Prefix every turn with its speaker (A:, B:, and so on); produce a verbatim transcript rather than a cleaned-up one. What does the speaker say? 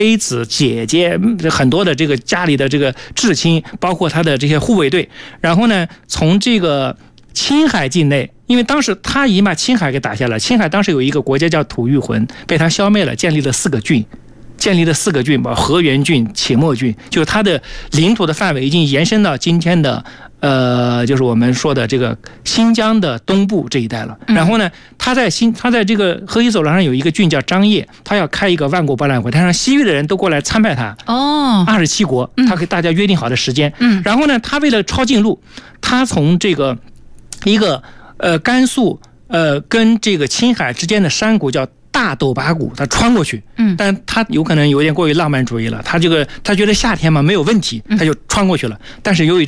A: 妃子、姐姐，很多的这个家里的这个至亲，包括他的这些护卫队，然后呢，从这个青海境内，因为当时他已经把青海给打下了，青海当时有一个国家叫吐谷浑，被他消灭了，建立了四个郡。建立了四个郡吧，河源郡、且末郡，就是它的领土的范围已经延伸到今天的呃，就是我们说的这个新疆的东部这一带了。然后呢，他在新他在这个河西走廊上有一个郡叫张掖，他要开一个万国博览会，他让西域的人都过来参拜他。
B: 哦，
A: 二十七国，他给大家约定好的时间。
B: 嗯，
A: 然后呢，他为了抄近路，他从这个一个呃甘肃呃跟这个青海之间的山谷叫大斗拔谷，他穿过去，嗯，但他有可能有点过于浪漫主义了。他这个他觉得夏天嘛没有问题，他就穿过去了。但是由于